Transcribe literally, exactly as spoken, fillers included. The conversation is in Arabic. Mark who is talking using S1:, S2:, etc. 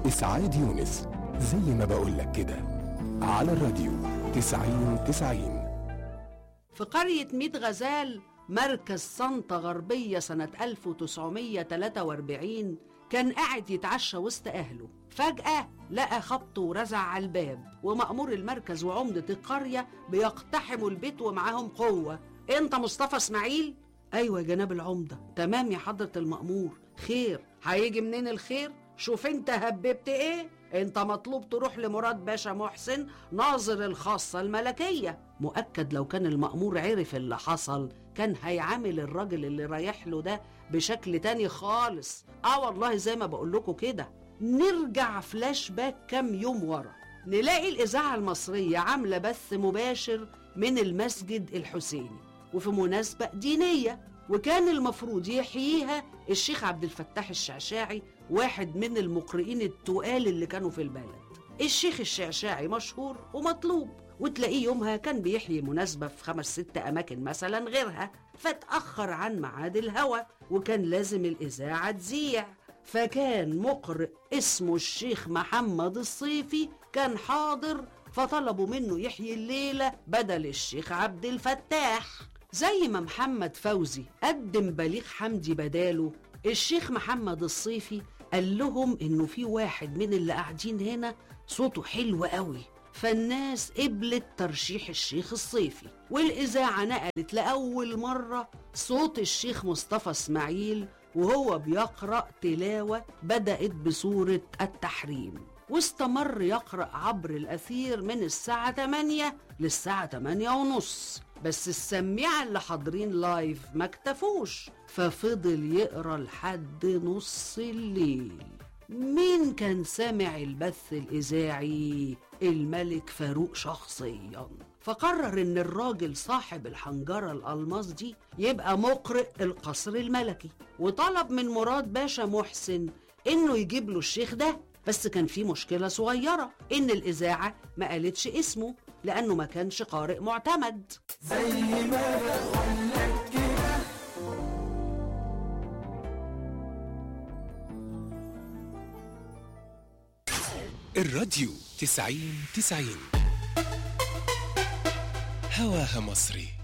S1: إسعاد يونس، زي ما بقولك كده، على الراديو تسعين تسعين.
S2: في قرية ميت غزال مركز سانتا غربية سنة ألف وتسعمية وتلاتة وأربعين كان قاعد يتعشى وسط أهله. فجأة لقى خبط ورزع على الباب، ومأمور المركز وعمدة القرية بيقتحموا البيت ومعاهم قوة. انت مصطفى اسماعيل؟ ايوه يا جناب العمدة. تمام يا حضرة المأمور. خير؟ هيجي منين الخير؟ شوف انت هببت ايه؟ انت مطلوب تروح لمراد باشا محسن ناظر الخاصة الملكية. مؤكد لو كان المأمور عرف اللي حصل كان هيعامل الراجل اللي رايح له ده بشكل تاني خالص. اه والله زي ما بقول لكم كده. نرجع فلاش باك كام يوم ورا، نلاقي الإذاعة المصرية عاملة بث مباشر من المسجد الحسيني وفي مناسبة دينية، وكان المفروض يحييها الشيخ عبد الفتاح الشعشاعي، واحد من المقرئين التقال اللي كانوا في البلد. الشيخ الشعشاعي مشهور ومطلوب، وتلاقيه يومها كان بيحيي مناسبة في خمس ست أماكن مثلا غيرها، فتأخر عن ميعاد الهوا وكان لازم الإذاعة تذيع. فكان مقرئ اسمه الشيخ محمد الصيفي كان حاضر، فطلبوا منه يحيي الليلة بدل الشيخ عبد الفتاح. زي ما محمد فوزي قدم بليغ حمدي بداله، الشيخ محمد الصيفي قال لهم انه في واحد من اللي قاعدين هنا صوته حلو قوي، فالناس قبلت ترشيح الشيخ الصيفي، والإذاعة نقلت لأول مرة صوت الشيخ مصطفى اسماعيل وهو بيقرأ تلاوة بدأت بسورة التحريم، واستمر يقرأ عبر الأثير من الساعة تمانية للساعة تمانية ونص. بس السميعة اللي حاضرين لايف ما اكتفوش، ففضل يقرأ لحد نص الليل. مين كان سامع البث الإذاعي؟ الملك فاروق شخصيا. فقرر ان الراجل صاحب الحنجرة الألماس دي يبقى مقرئ القصر الملكي، وطلب من مراد باشا محسن انه يجيب له الشيخ ده. بس كان في مشكلة صغيرة، ان الإذاعة ما قالتش اسمه لأنه ما كانش قارئ معتمد.
S3: زي ما بقولك كده.
S1: الراديو تسعين تسعين، هواها مصري.